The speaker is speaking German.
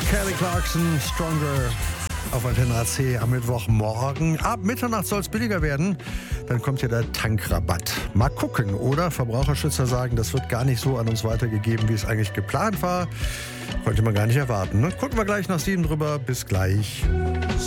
Kelly Clarkson, Stronger auf Antenne AC am Mittwochmorgen. Ab Mitternacht soll es billiger werden. Dann kommt ja der Tankrabatt. Mal gucken, oder? Verbraucherschützer sagen, das wird gar nicht so an uns weitergegeben, wie es eigentlich geplant war. Konnte man gar nicht erwarten. Ne? Gucken wir gleich nach 7 drüber. Bis gleich.